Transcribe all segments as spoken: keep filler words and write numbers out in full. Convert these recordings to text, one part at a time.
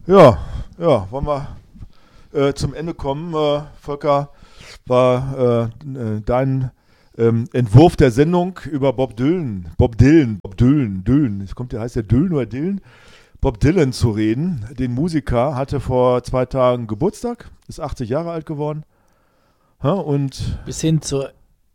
Ja, ja, wollen wir äh, zum Ende kommen. Äh, Volker, war äh, dein ähm, Entwurf der Sendung über Bob Dylan, Bob Dylan, Bob Dylan, Dylan, es kommt, der heißt der Dylan oder Dylan, Bob Dylan zu reden. Den Musiker, hatte vor zwei Tagen Geburtstag, ist achtzig Jahre alt geworden. Ja, und bis hin zur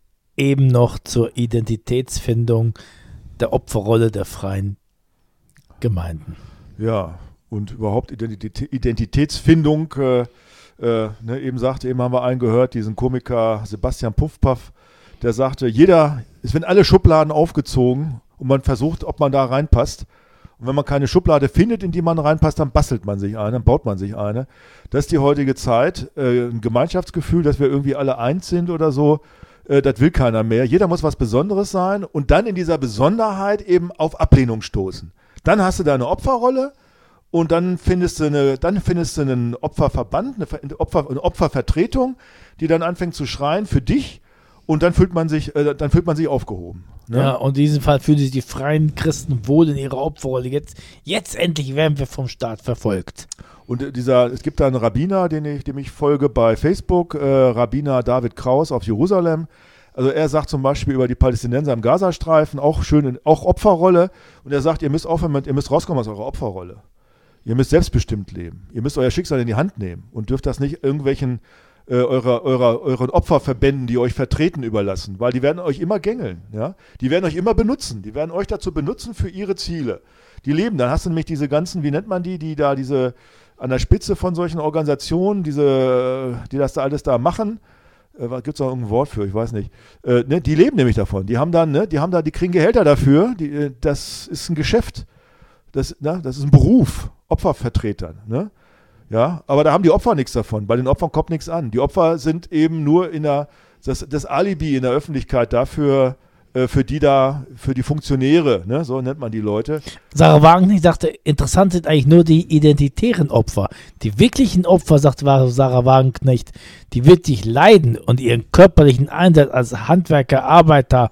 eben noch zur Identitätsfindung der Opferrolle der freien Gemeinden. Ja, und überhaupt Identitä- Identitätsfindung, äh, äh, ne, eben sagte, eben haben wir einen gehört, diesen Komiker Sebastian Puffpaff, der sagte, jeder, es werden alle Schubladen aufgezogen und man versucht, ob man da reinpasst. Und wenn man keine Schublade findet, in die man reinpasst, dann bastelt man sich eine, dann baut man sich eine. Das ist die heutige Zeit, äh, ein Gemeinschaftsgefühl, dass wir irgendwie alle eins sind oder so, äh, das will keiner mehr. Jeder muss was Besonderes sein und dann in dieser Besonderheit eben auf Ablehnung stoßen. Dann hast du da eine Opferrolle und dann findest du eine, dann findest du einen Opferverband, eine, Opfer, eine Opfervertretung, die dann anfängt zu schreien für dich und dann fühlt man sich, äh, dann fühlt man sich aufgehoben. Ne? Ja, und in diesem Fall fühlen sich die freien Christen wohl in ihrer Opferrolle. Jetzt, jetzt endlich werden wir vom Staat verfolgt. Und dieser, es gibt da einen Rabbiner, den ich, dem ich folge bei Facebook, äh, Rabbiner David Kraus auf Jerusalem. Also er sagt zum Beispiel über die Palästinenser im Gazastreifen, auch schön, auch Opferrolle. Und er sagt, ihr müsst aufhören, mit, ihr müsst rauskommen aus eurer Opferrolle. Ihr müsst selbstbestimmt leben. Ihr müsst euer Schicksal in die Hand nehmen und dürft das nicht irgendwelchen äh, eurer, eurer, euren Opferverbänden, die euch vertreten, überlassen, weil die werden euch immer gängeln. Ja? Die werden euch immer benutzen. Die werden euch dazu benutzen für ihre Ziele. Die leben, dann hast du nämlich diese ganzen, wie nennt man die, die da diese an der Spitze von solchen Organisationen, diese, die das da alles da machen. Äh, Gibt es auch irgendein Wort für, ich weiß nicht. Äh, ne, die leben nämlich davon. Die haben dann, ne, die haben da, die kriegen Gehälter dafür. Die, äh, das ist ein Geschäft. Das, ne, das ist ein Beruf, Opfervertretern. Ne? Ja, aber da haben die Opfer nichts davon. Bei den Opfern kommt nichts an. Die Opfer sind eben nur in der, das, das Alibi in der Öffentlichkeit dafür, äh, für die da, für die Funktionäre, ne? So nennt man die Leute. Sarah Wagenknecht sagte, interessant sind eigentlich nur die identitären Opfer. Die wirklichen Opfer, sagt Sarah Wagenknecht, die wirklich leiden und ihren körperlichen Einsatz als Handwerker, Arbeiter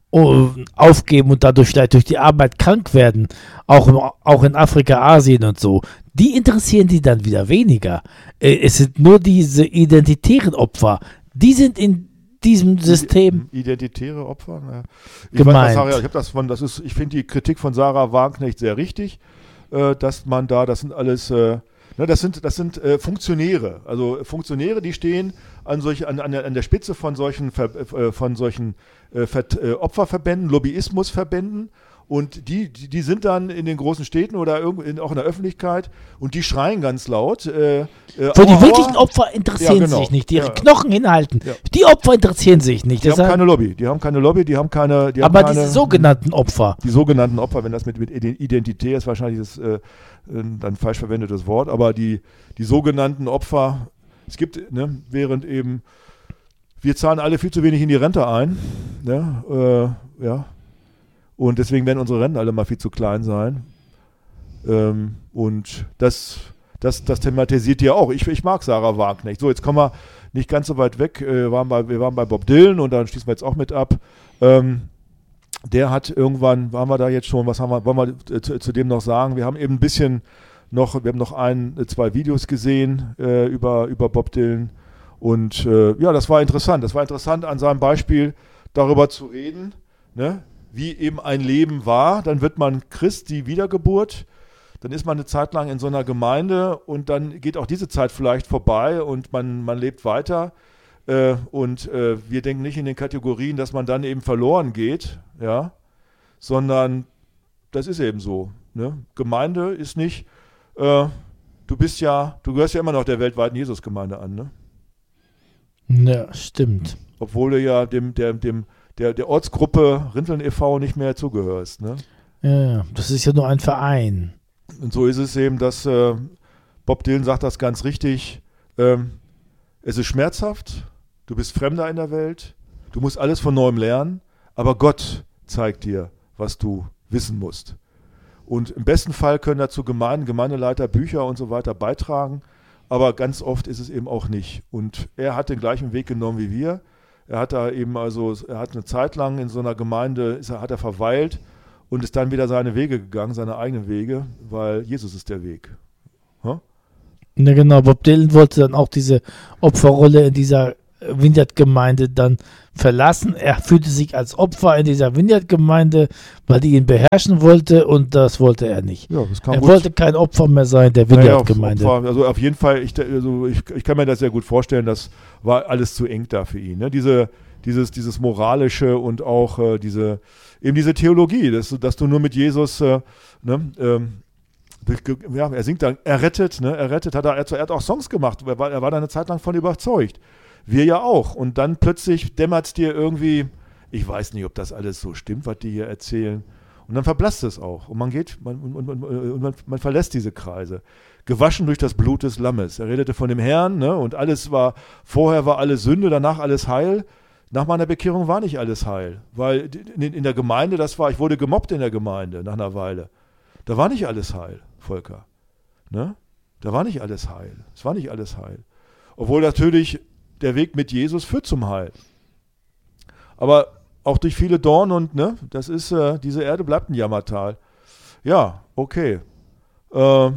aufgeben und dadurch vielleicht durch die Arbeit krank werden, auch, im, auch in Afrika, Asien und so, die interessieren die dann wieder weniger. Es sind nur diese identitären Opfer, die sind in diesem System identitäre Opfer. Ja. Ich gemeint. Weiß, ich habe das von, das ist, ich finde die Kritik von Sarah Wagenknecht sehr richtig, äh, dass man da, das sind alles, äh, ne, das sind, das sind äh, Funktionäre, also Funktionäre, die stehen an solch, an, an, der, an der Spitze von solchen, äh, von solchen äh, Vert, äh, Opferverbänden, Lobbyismusverbänden. Und die, die, die sind dann in den großen Städten oder irgendwo in, auch in der Öffentlichkeit und die schreien ganz laut. Äh, äh, Für die wirklichen Opfer interessieren ja, genau. sich nicht, die ihre ja. Knochen hinhalten. Ja. Die Opfer interessieren sich nicht. Die haben keine Lobby, die haben keine Lobby, die haben keine... Die aber haben keine, diese sogenannten Opfer. Die sogenannten Opfer, wenn das mit, mit Identität ist, wahrscheinlich das äh, ein falsch verwendetes Wort, aber die, die sogenannten Opfer, es gibt, ne, während eben, wir zahlen alle viel zu wenig in die Rente ein, ne, äh, ja, und deswegen werden unsere Renten alle mal viel zu klein sein. Ähm, und das, das, das thematisiert ja auch. Ich, ich mag Sarah Wagenknecht. So, jetzt kommen wir nicht ganz so weit weg. Wir waren bei, wir waren bei Bob Dylan und dann schließen wir jetzt auch mit ab. Ähm, der hat irgendwann, waren wir da jetzt schon, was haben wir, wollen wir zu, zu dem noch sagen? Wir haben eben ein bisschen noch, wir haben noch ein, zwei Videos gesehen äh, über, über Bob Dylan. Und äh, ja, das war interessant. Das war interessant, an seinem Beispiel darüber zu reden, ne? Wie eben ein Leben war, dann wird man Christ, die Wiedergeburt, dann ist man eine Zeit lang in so einer Gemeinde und dann geht auch diese Zeit vielleicht vorbei und man, man lebt weiter äh, und äh, wir denken nicht in den Kategorien, dass man dann eben verloren geht, ja, sondern das ist eben so. Ne? Gemeinde ist nicht, äh, du bist ja, du gehörst ja immer noch der weltweiten Jesusgemeinde an, ne? Ja, stimmt. Obwohl du ja dem, der, dem Der, der Ortsgruppe Rinteln e V nicht mehr zugehörst. Ne? Ja, das ist ja nur ein Verein. Und so ist es eben, dass äh, Bob Dylan sagt das ganz richtig, ähm, es ist schmerzhaft, du bist Fremder in der Welt, du musst alles von Neuem lernen, aber Gott zeigt dir, was du wissen musst. Und im besten Fall können dazu Gemeinden, Gemeindeleiter, Bücher und so weiter beitragen, aber ganz oft ist es eben auch nicht. Und er hat den gleichen Weg genommen wie wir. Er hat da eben also, er hat eine Zeit lang in so einer Gemeinde, ist er, hat er verweilt und ist dann wieder seine Wege gegangen, seine eigenen Wege, weil Jesus ist der Weg. Huh? Na genau, Bob Dylan wollte dann auch diese Opferrolle in dieser Vineyard-Gemeinde dann verlassen. Er fühlte sich als Opfer in dieser Vineyard-Gemeinde, weil die ihn beherrschen wollte und das wollte er nicht. Ja, das kann er gut. wollte kein Opfer mehr sein der Vineyard-Gemeinde. Naja, also auf jeden Fall, ich, also ich, ich kann mir das sehr gut vorstellen, das war alles zu eng da für ihn. Ne? Diese, dieses, dieses Moralische und auch äh, diese, eben diese Theologie, dass, dass du nur mit Jesus, äh, ne, ähm, ja, er singt dann, er rettet, ne, er rettet, hat er, er hat auch Songs gemacht, er war, er war da eine Zeit lang von überzeugt. Wir ja auch. Und dann plötzlich dämmert es dir irgendwie, ich weiß nicht, ob das alles so stimmt, was die hier erzählen. Und dann verblasst es auch. Und man geht, man, und, und, und man, man verlässt diese Kreise. Gewaschen durch das Blut des Lammes. Er redete von dem Herrn, ne, und alles war, vorher war alles Sünde, danach alles Heil. Nach meiner Bekehrung war nicht alles Heil. Weil in, in der Gemeinde, das war, ich wurde gemobbt in der Gemeinde nach einer Weile. Da war nicht alles Heil, Volker. Ne? Da war nicht alles Heil. Es war nicht alles Heil. Obwohl natürlich der Weg mit Jesus führt zum Heil. Aber auch durch viele Dornen und, ne, das ist, äh, diese Erde bleibt ein Jammertal. Ja, okay. Äh,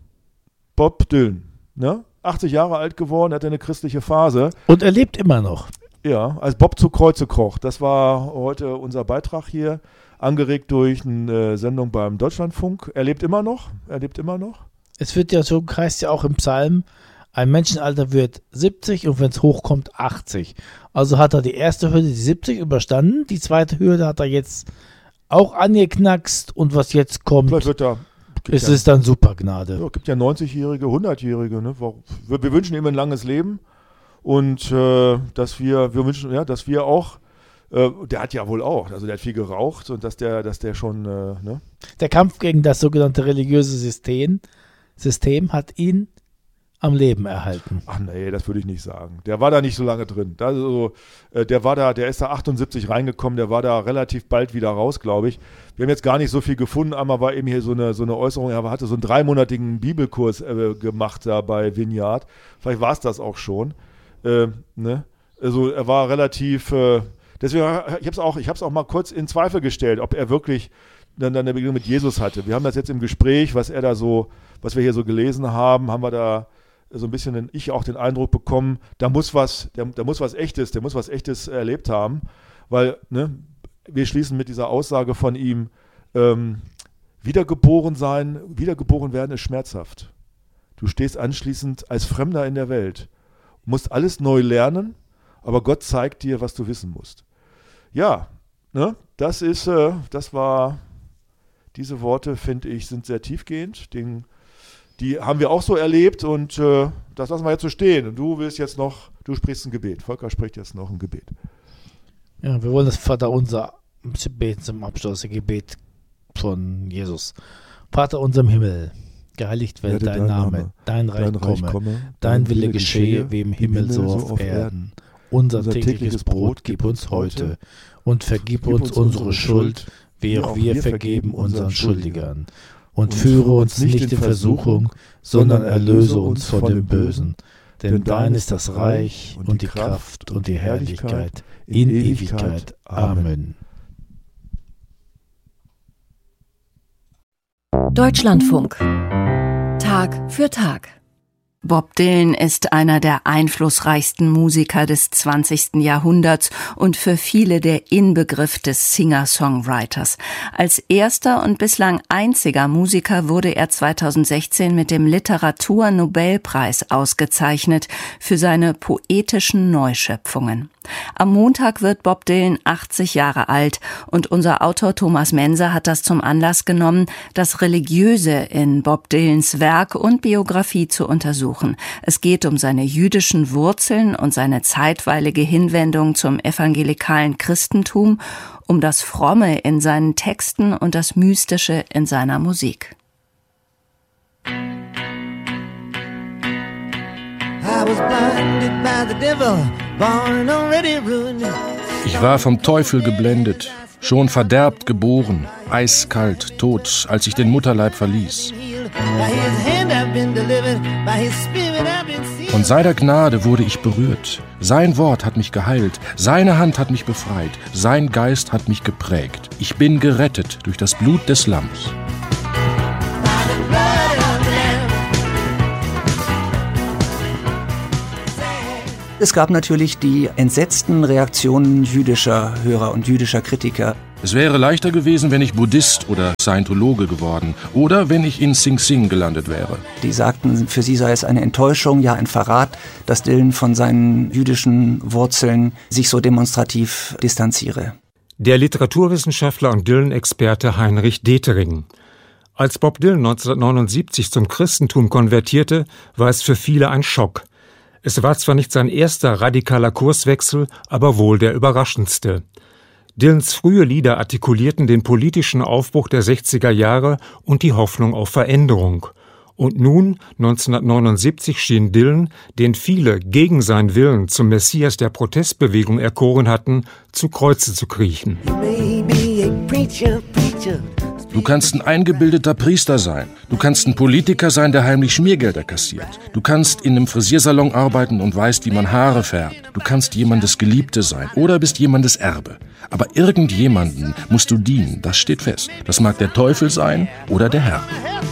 Bob Dylan, ne? achtzig Jahre alt geworden, hat eine christliche Phase. Und er lebt immer noch. Ja, als Bob zu Kreuze kroch. Das war heute unser Beitrag hier, angeregt durch eine äh, Sendung beim Deutschlandfunk. Er lebt immer noch, er lebt immer noch. Es wird ja so, heißt ja auch im Psalm, ein Menschenalter wird siebzig und wenn es hochkommt, achtzig. Also hat er die erste Hürde, die siebzig, überstanden. Die zweite Hürde hat er jetzt auch angeknackst und was jetzt kommt, Vielleicht wird er, ist ja, es dann Supergnade. Ja, gibt ja neunzigjährige, hundertjährige. Ne? Wir, wir wünschen ihm ein langes Leben und äh, dass wir, wir wünschen, ja, dass wir auch, äh, der hat ja wohl auch, also der hat viel geraucht und dass der, dass der schon, äh, ne? Der Kampf gegen das sogenannte religiöse System, System hat ihn am Leben erhalten. Ach nee, das würde ich nicht sagen. Der war da nicht so lange drin. Da, also, äh, der war da, der ist da achtundsiebzig reingekommen, der war da relativ bald wieder raus, glaube ich. Wir haben jetzt gar nicht so viel gefunden. Einmal war eben hier so eine, so eine Äußerung, er hatte so einen dreimonatigen Bibelkurs äh, gemacht da bei Vineyard. Vielleicht war es das auch schon. Äh, ne? Also er war relativ, äh, deswegen, ich habe es auch, ich habe es auch mal kurz in Zweifel gestellt, ob er wirklich dann, dann eine Begegnung mit Jesus hatte. Wir haben das jetzt im Gespräch, was er da so, was wir hier so gelesen haben, haben wir da so ein bisschen den, ich auch den Eindruck bekommen, da muss was, der, der muss was Echtes, der muss was Echtes erlebt haben, weil, ne, wir schließen mit dieser Aussage von ihm, ähm, wiedergeboren sein, wiedergeboren werden ist schmerzhaft. Du stehst anschließend als Fremder in der Welt, musst alles neu lernen, aber Gott zeigt dir, was du wissen musst. Ja, ne, das ist, äh, das war, diese Worte, finde ich, sind sehr tiefgehend, den Die haben wir auch so erlebt und äh, das lassen wir jetzt so stehen. Und du willst jetzt noch, du sprichst ein Gebet. Volker spricht jetzt noch ein Gebet. Ja, wir wollen das Vaterunser beten zum Abschluss, das Gebet von Jesus. Vater unser im Himmel, geheiligt werde dein, dein Name, Name, dein Reich, dein Reich komme, komme, dein Wille geschehe, wie im Himmel, Himmel so auf, auf Erden. Unser, unser tägliches Brot gib uns heute und vergib, vergib uns unsere Schuld, wie auch wir vergeben unseren Schuldigern. Und, und führe uns nicht in Versuchung, sondern erlöse uns von dem Bösen. Denn dein ist das Reich und die Kraft und die Herrlichkeit in Ewigkeit. Amen. Deutschlandfunk. Tag für Tag. Bob Dylan ist einer der einflussreichsten Musiker des zwanzigsten Jahrhunderts und für viele der Inbegriff des Singer-Songwriters. Als erster und bislang einziger Musiker wurde er zweitausendsechzehn mit dem Literatur-Nobelpreis ausgezeichnet für seine poetischen Neuschöpfungen. Am Montag wird Bob Dylan achtzig Jahre alt und unser Autor Thomas Menser hat das zum Anlass genommen, das Religiöse in Bob Dylans Werk und Biografie zu untersuchen. Es geht um seine jüdischen Wurzeln und seine zeitweilige Hinwendung zum evangelikalen Christentum, um das Fromme in seinen Texten und das Mystische in seiner Musik. Ich war vom Teufel geblendet, schon verderbt geboren, eiskalt, tot, als ich den Mutterleib verließ. Von seiner Gnade wurde ich berührt. Sein Wort hat mich geheilt, seine Hand hat mich befreit, sein Geist hat mich geprägt. Ich bin gerettet durch das Blut des Lamms. Es gab natürlich die entsetzten Reaktionen jüdischer Hörer und jüdischer Kritiker. Es wäre leichter gewesen, wenn ich Buddhist oder Scientologe geworden oder wenn ich in Sing Sing gelandet wäre. Die sagten, für sie sei es eine Enttäuschung, ja ein Verrat, dass Dylan von seinen jüdischen Wurzeln sich so demonstrativ distanziere. Der Literaturwissenschaftler und Dylan-Experte Heinrich Detering. Als Bob Dylan neunzehnhundertneunundsiebzig zum Christentum konvertierte, war es für viele ein Schock. Es war zwar nicht sein erster radikaler Kurswechsel, aber wohl der überraschendste. Dylans frühe Lieder artikulierten den politischen Aufbruch der sechziger Jahre und die Hoffnung auf Veränderung. Und nun, neunzehnhundertneunundsiebzig, schien Dylan, den viele gegen seinen Willen zum Messias der Protestbewegung erkoren hatten, zu Kreuze zu kriechen. Du kannst ein eingebildeter Priester sein. Du kannst ein Politiker sein, der heimlich Schmiergelder kassiert. Du kannst in einem Frisiersalon arbeiten und weißt, wie man Haare färbt. Du kannst jemandes Geliebte sein oder bist jemandes Erbe. Aber irgendjemanden musst du dienen, das steht fest. Das mag der Teufel sein oder der Herr.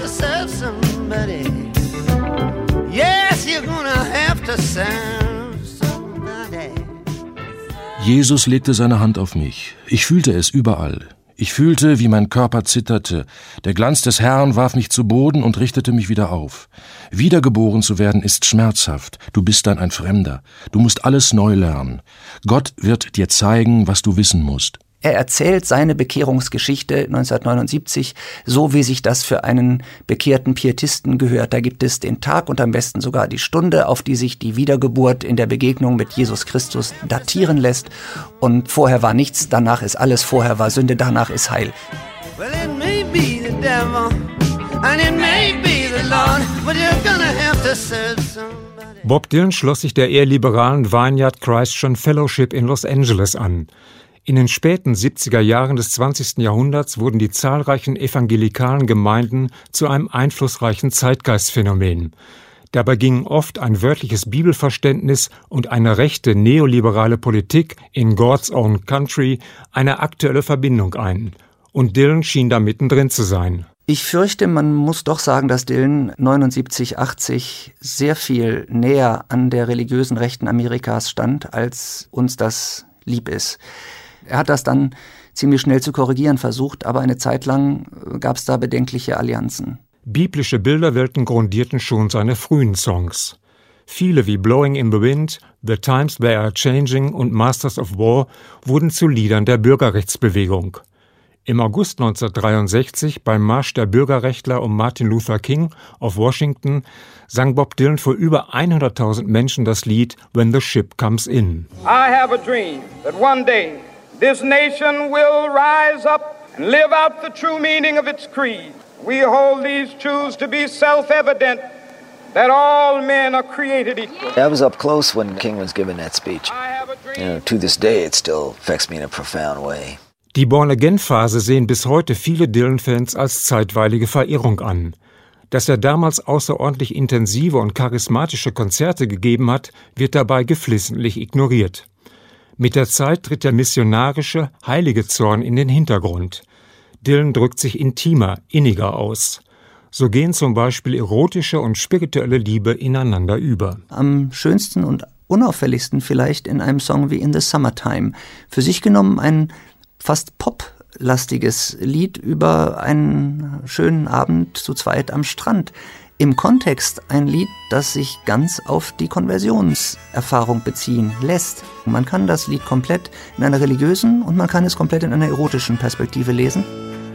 Jesus legte seine Hand auf mich. Ich fühlte es überall. Ich fühlte, wie mein Körper zitterte. Der Glanz des Herrn warf mich zu Boden und richtete mich wieder auf. Wiedergeboren zu werden ist schmerzhaft. Du bist dann ein Fremder. Du musst alles neu lernen. Gott wird dir zeigen, was du wissen musst. Er erzählt seine Bekehrungsgeschichte neunzehnhundertneunundsiebzig, so wie sich das für einen bekehrten Pietisten gehört. Da gibt es den Tag und am besten sogar die Stunde, auf die sich die Wiedergeburt in der Begegnung mit Jesus Christus datieren lässt. Und vorher war nichts, danach ist alles, vorher war Sünde, danach ist Heil. Well, it may be the devil, and it may be the Lord, but you're gonna have to serve somebody. Bob Dylan schloss sich der eher liberalen Vineyard Christian Fellowship in Los Angeles an. In den späten siebziger Jahren des zwanzigsten Jahrhunderts wurden die zahlreichen evangelikalen Gemeinden zu einem einflussreichen Zeitgeistphänomen. Dabei gingen oft ein wörtliches Bibelverständnis und eine rechte neoliberale Politik in God's Own Country eine aktuelle Verbindung ein. Und Dylan schien da mittendrin zu sein. Ich fürchte, man muss doch sagen, dass Dylan neunundsiebzig, achtzig sehr viel näher an der religiösen Rechten Amerikas stand, als uns das lieb ist. Er hat das dann ziemlich schnell zu korrigieren versucht, aber eine Zeit lang gab es da bedenkliche Allianzen. Biblische Bilderwelten grundierten schon seine frühen Songs. Viele wie Blowing in the Wind, The Times They Are Changing und Masters of War wurden zu Liedern der Bürgerrechtsbewegung. Im August neunzehnhundertdreiundsechzig beim Marsch der Bürgerrechtler um Martin Luther King auf Washington sang Bob Dylan vor über hunderttausend Menschen das Lied When the Ship Comes In. I have a dream that one day this nation will rise up and live out the true meaning of its creed. We hold these truths to be self-evident, that all men are created equal. I was up close when King was giving that speech. You know, to this day it still affects me in a profound way. Die Born-Again-Phase sehen bis heute viele Dylan-Fans als zeitweilige Verirrung an. Dass er damals außerordentlich intensive und charismatische Konzerte gegeben hat, wird dabei geflissentlich ignoriert. Mit der Zeit tritt der missionarische, heilige Zorn in den Hintergrund. Dylan drückt sich intimer, inniger aus. So gehen zum Beispiel erotische und spirituelle Liebe ineinander über. Am schönsten und unauffälligsten vielleicht in einem Song wie In the Summertime. Für sich genommen ein fast poplastiges Lied über einen schönen Abend zu zweit am Strand. Im Kontext ein Lied, das sich ganz auf die Konversionserfahrung beziehen lässt. Man kann das Lied komplett in einer religiösen und man kann es komplett in einer erotischen Perspektive lesen.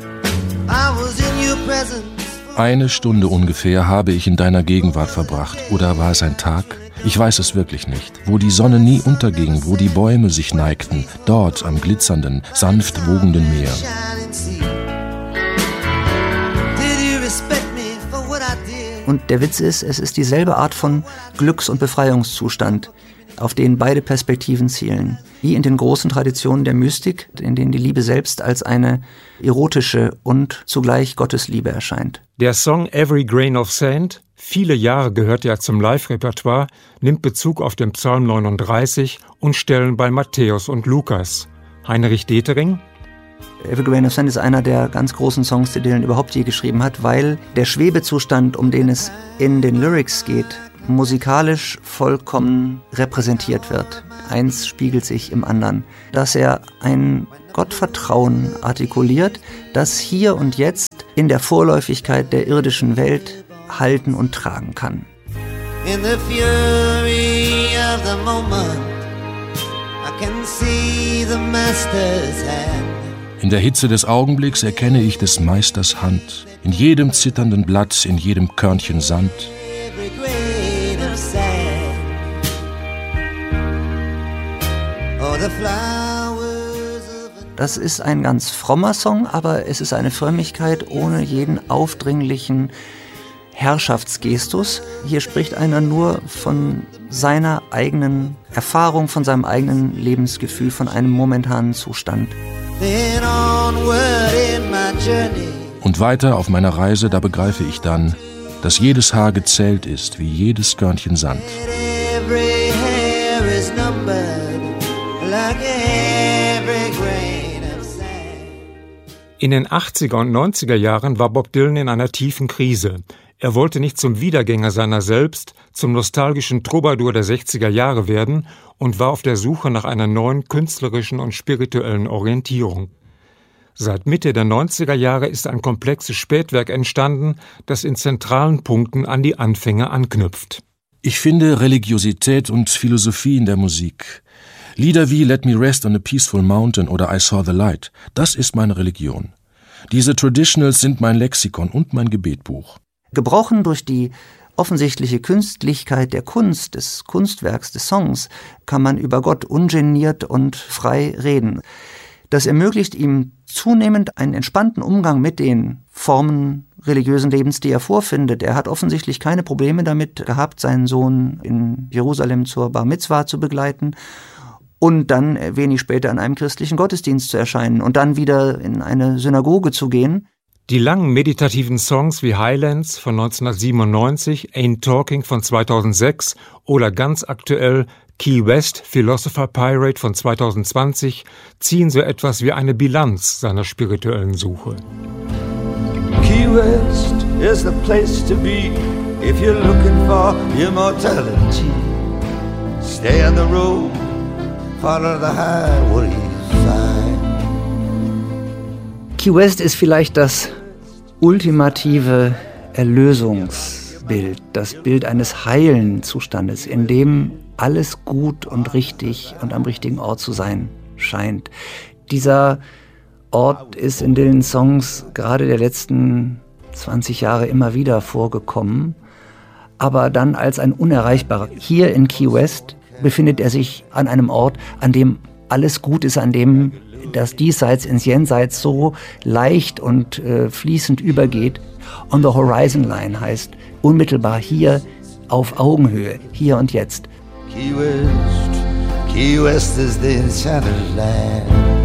Eine Stunde ungefähr habe ich in deiner Gegenwart verbracht. Oder war es ein Tag? Ich weiß es wirklich nicht. Wo die Sonne nie unterging, wo die Bäume sich neigten, dort am glitzernden, sanft wogenden Meer. Und der Witz ist, es ist dieselbe Art von Glücks- und Befreiungszustand, auf den beide Perspektiven zielen. Wie in den großen Traditionen der Mystik, in denen die Liebe selbst als eine erotische und zugleich Gottesliebe erscheint. Der Song Every Grain of Sand, viele Jahre gehört er zum Live-Repertoire, nimmt Bezug auf den Psalm neununddreißig und Stellen bei Matthäus und Lukas. Heinrich Detering? Every Grain of Sand ist einer der ganz großen Songs, die Dylan überhaupt je geschrieben hat, weil der Schwebezustand, um den es in den Lyrics geht, musikalisch vollkommen repräsentiert wird. Eins spiegelt sich im anderen. Dass er ein Gottvertrauen artikuliert, das hier und jetzt in der Vorläufigkeit der irdischen Welt halten und tragen kann. In the fury of the moment, I can see the master's hand. In der Hitze des Augenblicks erkenne ich des Meisters Hand. In jedem zitternden Blatt, in jedem Körnchen Sand. Das ist ein ganz frommer Song, aber es ist eine Frömmigkeit ohne jeden aufdringlichen Herrschaftsgestus. Hier spricht einer nur von seiner eigenen Erfahrung, von seinem eigenen Lebensgefühl, von einem momentanen Zustand. Und weiter auf meiner Reise, da begreife ich dann, dass jedes Haar gezählt ist, wie jedes Körnchen Sand. In den achtziger und neunziger Jahren war Bob Dylan in einer tiefen Krise. Er wollte nicht zum Wiedergänger seiner selbst, zum nostalgischen Troubadour der sechziger Jahre werden und war auf der Suche nach einer neuen künstlerischen und spirituellen Orientierung. Seit Mitte der neunziger Jahre ist ein komplexes Spätwerk entstanden, das in zentralen Punkten an die Anfänge anknüpft. Ich finde Religiosität und Philosophie in der Musik. Lieder wie Let Me Rest on a Peaceful Mountain oder I Saw the Light, das ist meine Religion. Diese Traditionals sind mein Lexikon und mein Gebetbuch. Gebrochen durch die offensichtliche Künstlichkeit der Kunst, des Kunstwerks, des Songs, kann man über Gott ungeniert und frei reden. Das ermöglicht ihm zunehmend einen entspannten Umgang mit den Formen religiösen Lebens, die er vorfindet. Er hat offensichtlich keine Probleme damit gehabt, seinen Sohn in Jerusalem zur Bar Mitzwa zu begleiten und dann wenig später in einem christlichen Gottesdienst zu erscheinen und dann wieder in eine Synagoge zu gehen. Die langen meditativen Songs wie Highlands von neunzehnhundertsiebenundneunzig, Ain't Talking von zweitausendsechs oder ganz aktuell Key West, Philosopher Pirate von zweitausendzwanzig ziehen so etwas wie eine Bilanz seiner spirituellen Suche. Key West is the place to be if you're looking for immortality. Stay on the road, follow the highway, find. Key West ist vielleicht das ultimative Erlösungsbild, das Bild eines heilen Zustandes, in dem alles gut und richtig und am richtigen Ort zu sein scheint. Dieser Ort ist in den Songs gerade der letzten zwanzig Jahre immer wieder vorgekommen, aber dann als ein unerreichbarer. Hier in Key West befindet er sich an einem Ort, an dem alles gut ist, an dem das Diesseits ins Jenseits so leicht und äh, fließend übergeht. On the Horizon Line heißt unmittelbar hier auf Augenhöhe, hier und jetzt. Key West, Key West is the enchanted land.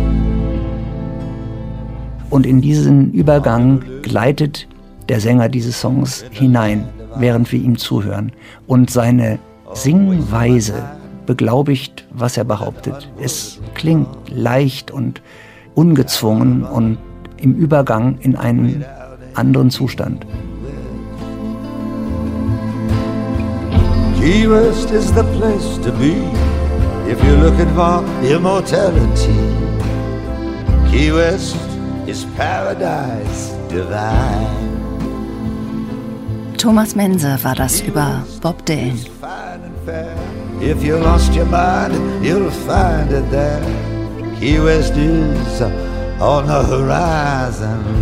Und in diesen Übergang gleitet der Sänger dieses Songs hinein, während wir ihm zuhören. Und seine Singweise beglaubigt, was er behauptet. Es klingt leicht und ungezwungen und im Übergang in einen anderen Zustand. Key West is the place to be if you're looking for immortality. Key West is paradise divine. Thomas Mense war das über Bob Dylan. If you lost your mind, you'll find it there. Key West is on the horizon.